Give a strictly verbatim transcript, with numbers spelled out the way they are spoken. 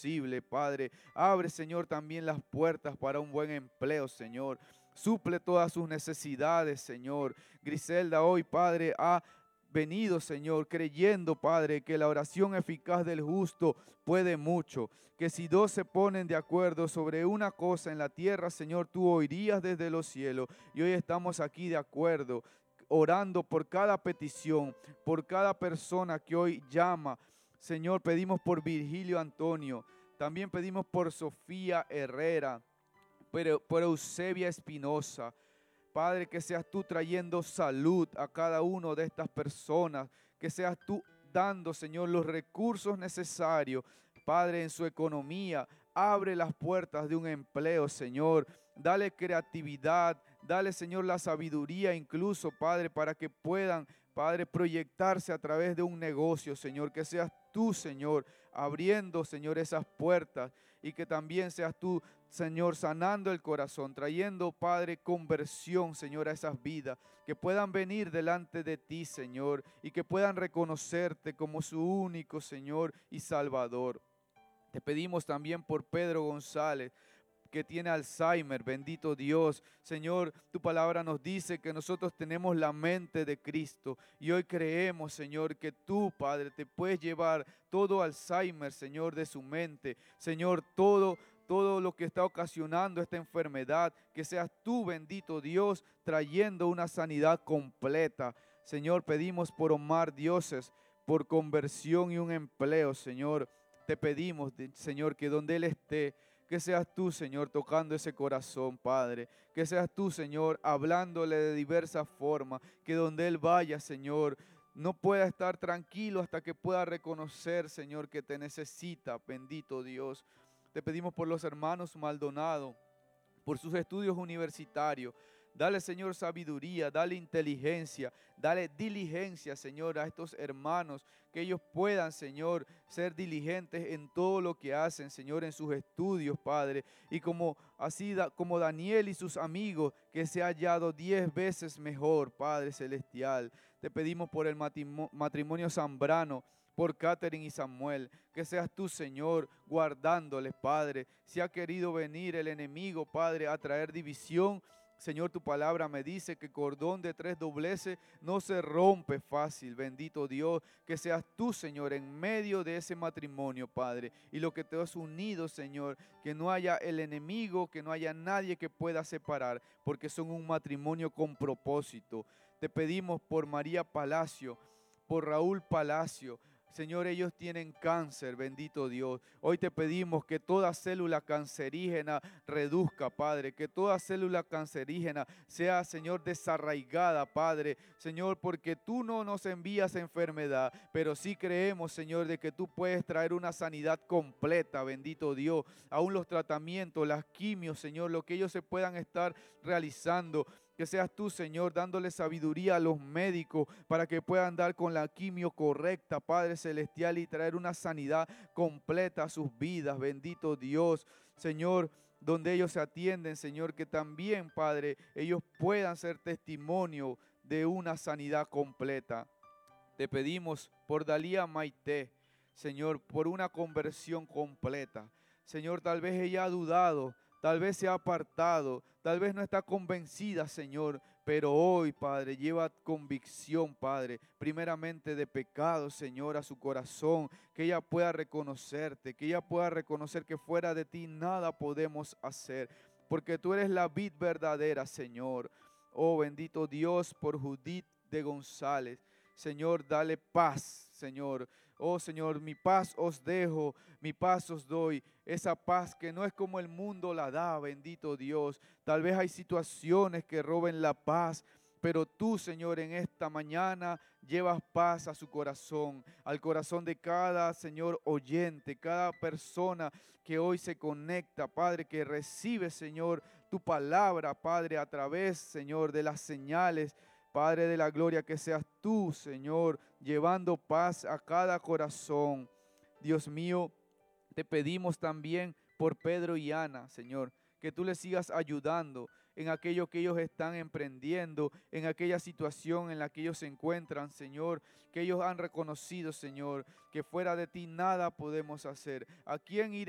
posible, Padre. Abre, Señor, también las puertas para un buen empleo, Señor. Suple todas sus necesidades, Señor. Griselda hoy, Padre, ha venido, Señor, creyendo, Padre, que la oración eficaz del justo puede mucho, que si dos se ponen de acuerdo sobre una cosa en la tierra, Señor, tú oirías desde los cielos. Y hoy estamos aquí de acuerdo, orando por cada petición, por cada persona que hoy llama. Señor, pedimos por Virgilio Antonio, también pedimos por Sofía Herrera, por, por Eusebia Espinosa. Padre, que seas tú trayendo salud a cada uno de estas personas, que seas tú dando, Señor, los recursos necesarios, Padre, en su economía. Abre las puertas de un empleo, Señor. Dale creatividad, dale, Señor, la sabiduría incluso, Padre, para que puedan, Padre, proyectarse a través de un negocio, Señor. Que seas tú, Señor, abriendo, Señor, esas puertas, y que también seas tú, Señor, sanando el corazón, trayendo, Padre, conversión, Señor, a esas vidas, que puedan venir delante de ti, Señor, y que puedan reconocerte como su único Señor y Salvador. Te pedimos también por Pedro González, que tiene Alzheimer, bendito Dios. Señor, tu palabra nos dice que nosotros tenemos la mente de Cristo, y hoy creemos, Señor, que tú, Padre, te puedes llevar todo Alzheimer, Señor, de su mente. Señor, todo todo lo que está ocasionando esta enfermedad, que seas tú, bendito Dios, trayendo una sanidad completa. Señor, pedimos por Omar Dioses, por conversión y un empleo, Señor. Te pedimos, Señor, que donde él esté, que seas tú, Señor, tocando ese corazón, Padre. Que seas tú, Señor, hablándole de diversas formas. Que donde él vaya, Señor, no pueda estar tranquilo hasta que pueda reconocer, Señor, que te necesita, bendito Dios. Te pedimos por los hermanos Maldonado, por sus estudios universitarios. Dale, Señor, sabiduría, dale inteligencia, dale diligencia, Señor, a estos hermanos, que ellos puedan, Señor, ser diligentes en todo lo que hacen, Señor, en sus estudios, Padre. Y como así, como Daniel y sus amigos, que se ha hallado diez veces mejor, Padre Celestial. Te pedimos por el matrimonio Zambrano, por Catherine y Samuel, que seas tú, Señor, guardándoles, Padre. Si ha querido venir el enemigo, Padre, a traer división, Señor, tu palabra me dice que cordón de tres dobleces no se rompe fácil, bendito Dios. Que seas tú, Señor, en medio de ese matrimonio, Padre, y lo que te has unido, Señor, que no haya el enemigo, que no haya nadie que pueda separar, porque son un matrimonio con propósito. Te pedimos por María Palacio, por Raúl Palacio. Señor, ellos tienen cáncer, bendito Dios. Hoy te pedimos que toda célula cancerígena reduzca, Padre. Que toda célula cancerígena sea, Señor, desarraigada, Padre. Señor, porque tú no nos envías enfermedad, pero sí creemos, Señor, de que tú puedes traer una sanidad completa, bendito Dios. Aún los tratamientos, las quimios, Señor, lo que ellos se puedan estar realizando. Que seas tú, Señor, dándole sabiduría a los médicos para que puedan dar con la quimio correcta, Padre Celestial, y traer una sanidad completa a sus vidas. Bendito Dios, Señor, donde ellos se atienden, Señor, que también, Padre, ellos puedan ser testimonio de una sanidad completa. Te pedimos por Dalía Maite, Señor, por una conversión completa. Señor, tal vez ella ha dudado, tal vez se ha apartado, tal vez no está convencida, Señor, pero hoy, Padre, lleva convicción, Padre, primeramente de pecado, Señor, a su corazón, que ella pueda reconocerte, que ella pueda reconocer que fuera de ti nada podemos hacer, porque tú eres la vid verdadera, Señor. Oh, bendito Dios, por Judith de González. Señor, dale paz, Señor. Oh, Señor, mi paz os dejo, mi paz os doy. Esa paz que no es como el mundo la da, bendito Dios. Tal vez hay situaciones que roben la paz, pero tú, Señor, en esta mañana llevas paz a su corazón, al corazón de cada, Señor, oyente, cada persona que hoy se conecta, Padre, que recibe, Señor, tu palabra, Padre, a través, Señor, de las señales. Padre de la gloria, que seas tú, Señor, llevando paz a cada corazón. Dios mío, te pedimos también por Pedro y Ana, Señor, que tú les sigas ayudando en aquello que ellos están emprendiendo, en aquella situación en la que ellos se encuentran, Señor, que ellos han reconocido, Señor, que fuera de ti nada podemos hacer. ¿A quién iremos?